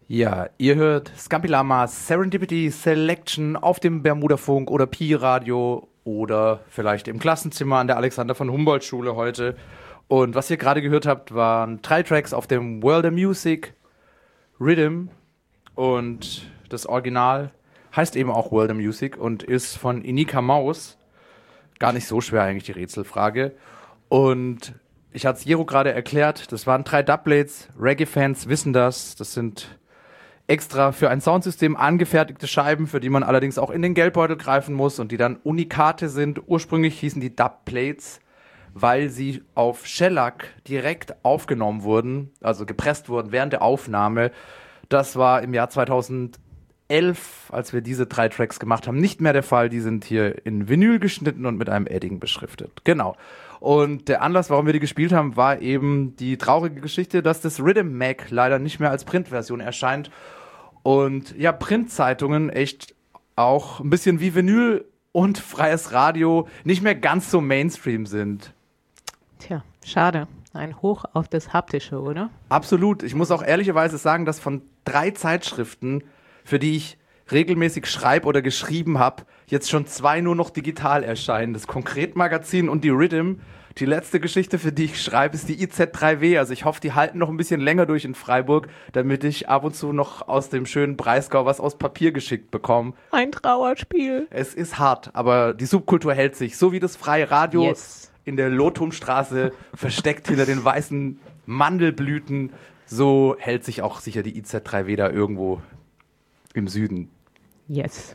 Ja, ihr hört Scampi Lamas Serendipity Selection auf dem Bermudafunk oder Pi-Radio oder vielleicht im Klassenzimmer an der Alexander von Humboldt Schule heute. Und was ihr gerade gehört habt, waren 3 Tracks auf dem World of Music Rhythm und das Original heißt eben auch World of Music und ist von Inika Maus. Gar nicht so schwer eigentlich die Rätselfrage. Und ich hatte es Jero gerade erklärt, das waren 3 Dubplates. Reggae-Fans wissen das. Das sind extra für ein Soundsystem angefertigte Scheiben, für die man allerdings auch in den Geldbeutel greifen muss und die dann Unikate sind. Ursprünglich hießen die Dubplates, weil sie auf Shellac direkt aufgenommen wurden, also gepresst wurden während der Aufnahme. Das war im Jahr 2011, als wir diese 3 Tracks gemacht haben, nicht mehr der Fall. Die sind hier in Vinyl geschnitten und mit einem Edding beschriftet. Genau. Und der Anlass, warum wir die gespielt haben, war eben die traurige Geschichte, dass das Rhythm Mac leider nicht mehr als Printversion erscheint. Und ja, Printzeitungen echt auch ein bisschen wie Vinyl und freies Radio nicht mehr ganz so Mainstream sind. Tja, schade. Ein Hoch auf das Haptische, oder? Absolut. Ich muss auch ehrlicherweise sagen, dass von 3 Zeitschriften, für die ich regelmäßig schreibe oder geschrieben habe, jetzt schon 2 nur noch digital erscheinen. Das Konkret-Magazin und die Rhythm. Die letzte Geschichte, für die ich schreibe, ist die IZ3W. Also ich hoffe, die halten noch ein bisschen länger durch in Freiburg, damit ich ab und zu noch aus dem schönen Breisgau was aus Papier geschickt bekomme. Ein Trauerspiel. Es ist hart, aber die Subkultur hält sich. So wie das freie Radio in der Lothumstraße versteckt hinter den weißen Mandelblüten, so hält sich auch sicher die IZ3W da irgendwo im Süden. Yes.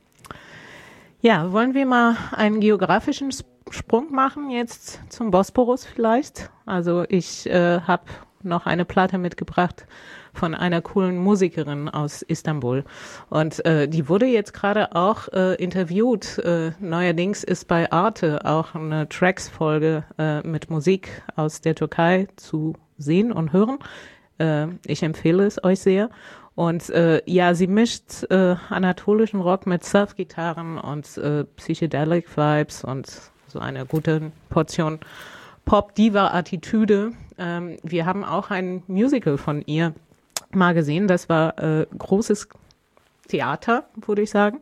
Ja, wollen wir mal einen geografischen Sprung machen jetzt zum Bosporus vielleicht? Also ich habe noch eine Platte mitgebracht von einer coolen Musikerin aus Istanbul und die wurde jetzt gerade auch interviewt. Neuerdings ist bei Arte auch eine Tracks-Folge mit Musik aus der Türkei zu sehen und hören. Ich empfehle es euch sehr. Und ja, sie mischt anatolischen Rock mit Surf-Gitarren und Psychedelic-Vibes und so eine gute Portion Pop-Diva-Attitüde. Wir haben auch ein Musical von ihr mal gesehen. Das war großes Theater, würde ich sagen.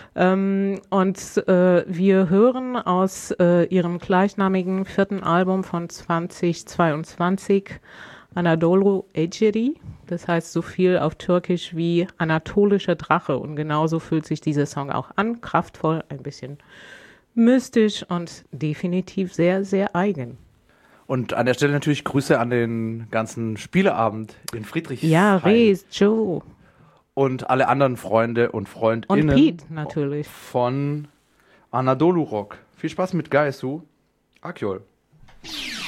Und wir hören aus ihrem gleichnamigen 4. Album von 2022 Anadolu Eceri, das heißt so viel auf Türkisch wie anatolischer Drache und genauso fühlt sich dieser Song auch an, kraftvoll, ein bisschen mystisch und definitiv sehr, sehr eigen. Und an der Stelle natürlich Grüße an den ganzen Spieleabend in Friedrichshain. Ja, Rees, Joe. Und alle anderen Freunde und FreundInnen. Und Pete natürlich. Von Anadolu Rock. Viel Spaß mit Gaisu. Akjol.